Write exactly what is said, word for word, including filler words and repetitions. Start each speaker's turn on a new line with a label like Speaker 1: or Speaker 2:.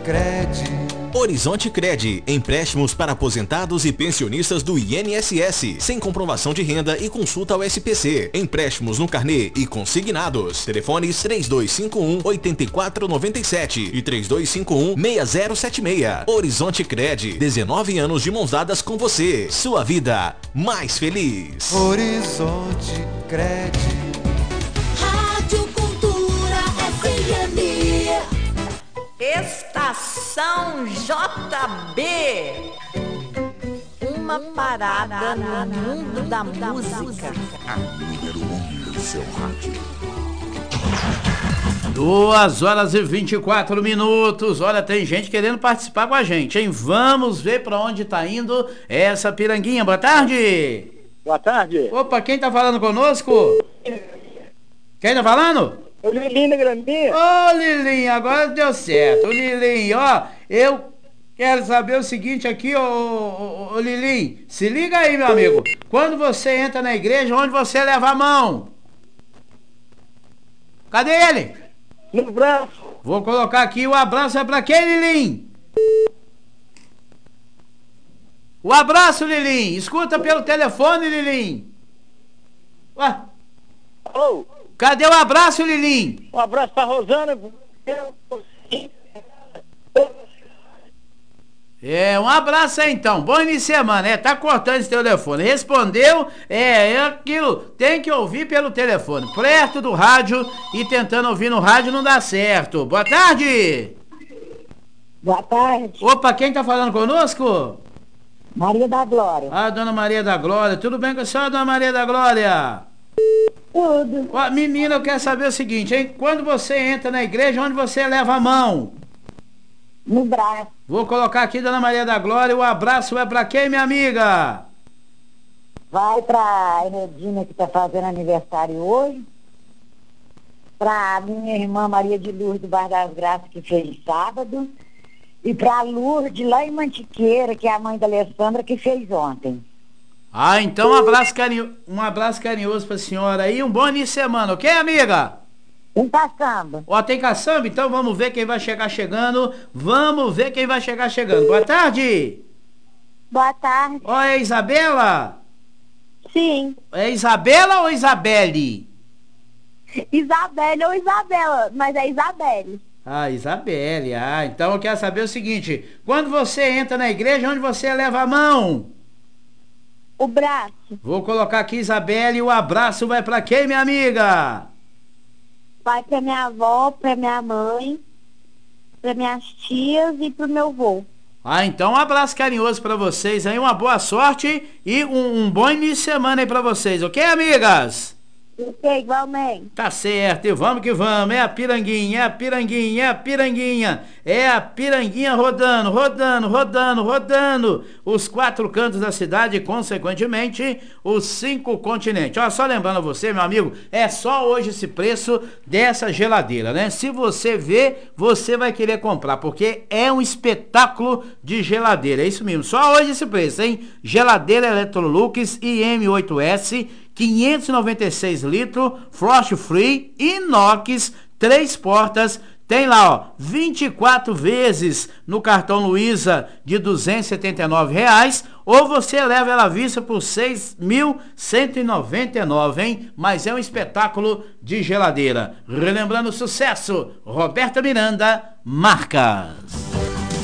Speaker 1: Cred.
Speaker 2: Horizonte Cred, empréstimos para aposentados e pensionistas do I N S S, sem comprovação de renda e consulta ao S P C. Empréstimos no carnê e consignados. Telefones três dois cinco um, oito quatro nove sete e três dois cinco um, seis zero sete seis. Horizonte Cred, dezenove anos de mãos dadas com você. Sua vida mais feliz.
Speaker 1: Horizonte Cred.
Speaker 3: Rádio Cultura F M.
Speaker 4: Estação J B. Uma parada no mundo da música.
Speaker 5: A número um no seu rádio.
Speaker 6: Duas horas e vinte e quatro minutos. Olha, tem gente querendo participar com a gente, hein? Vamos ver pra onde tá indo essa piranguinha. Boa tarde.
Speaker 7: Boa tarde.
Speaker 6: Opa, quem tá falando conosco? Quem tá falando?
Speaker 7: O Lilinho da Graminha.
Speaker 6: Ô, Lilinho, agora deu certo. Ô, Lilinho, ó, eu quero saber o seguinte aqui, ô, ô, ô, Lilinho. Se liga aí, meu amigo. Quando você entra na igreja, onde você leva a mão? Cadê ele?
Speaker 7: No braço.
Speaker 6: Vou colocar aqui, o abraço é pra quem, Lilinho? O abraço, Lilinho. Escuta pelo telefone, Lilinho. Ué?
Speaker 7: Alô?
Speaker 6: Cadê o abraço, Lilinho?
Speaker 7: Um abraço pra Rosana.
Speaker 6: É, um abraço aí então. Bom início de semana, é, tá cortando esse telefone. Respondeu, é, é aquilo, tem que ouvir pelo telefone. Perto do rádio e tentando ouvir no rádio não dá certo. Boa tarde.
Speaker 8: Boa tarde.
Speaker 6: Opa, quem tá falando conosco?
Speaker 8: Maria da Glória.
Speaker 6: Ah, dona Maria da Glória. Tudo bem com a senhora, dona Maria da Glória?
Speaker 8: Tudo.
Speaker 6: Ó, menina, eu quero saber o seguinte, hein? Quando você entra na igreja, onde você leva a mão?
Speaker 8: No braço.
Speaker 6: Vou colocar aqui, dona Maria da Glória, o abraço é pra quem, minha amiga?
Speaker 8: Vai pra Enedina, que tá fazendo aniversário hoje. Pra minha irmã Maria de Lourdes do Bar das Graças, que fez sábado. E pra Lourdes, lá em Mantiqueira, que é a mãe da Alessandra, que fez ontem.
Speaker 6: Ah, então um abraço, carinho, um abraço carinhoso pra senhora aí, um bom início de semana, ok, amiga?
Speaker 8: Tem caçamba.
Speaker 6: Ó, tem caçamba? Então vamos ver quem vai chegar chegando, vamos ver quem vai chegar chegando. Boa tarde.
Speaker 8: Boa tarde.
Speaker 6: Ó, é Isabela?
Speaker 8: Sim.
Speaker 6: É Isabela ou Isabelle?
Speaker 8: Isabelle ou Isabela, mas é Isabelle.
Speaker 6: Ah, Isabelle, ah, então eu quero saber o seguinte, quando você entra na igreja, onde você leva a mão?
Speaker 8: O braço.
Speaker 6: Vou colocar aqui, Isabelle, o abraço vai pra quem, minha amiga?
Speaker 8: Vai pra minha avó, pra minha mãe, pra minhas tias e pro meu avô.
Speaker 6: Ah, então um abraço carinhoso pra vocês aí, uma boa sorte e um, um bom início de semana aí pra vocês, ok, amigas?
Speaker 8: Ok, igualmente.
Speaker 6: Tá certo, e vamos que vamos, é a piranguinha, é a piranguinha, é a piranguinha, é a piranguinha rodando, rodando, rodando, rodando, os quatro cantos da cidade e, consequentemente, os cinco continentes. Olha, só lembrando a você, meu amigo, é só hoje esse preço dessa geladeira, né? Se você ver, você vai querer comprar, porque é um espetáculo de geladeira, é isso mesmo, só hoje esse preço, hein? Geladeira Electrolux I M oito S, quinhentos e noventa e seis litros, frost free, inox, três portas, tem lá, ó, vinte e quatro vezes no cartão Luiza de duzentos e setenta e nove reais, ou você leva ela à vista por seis mil cento e noventa e nove, hein? Mas é um espetáculo de geladeira. Relembrando o sucesso, Roberta Miranda, Marcas.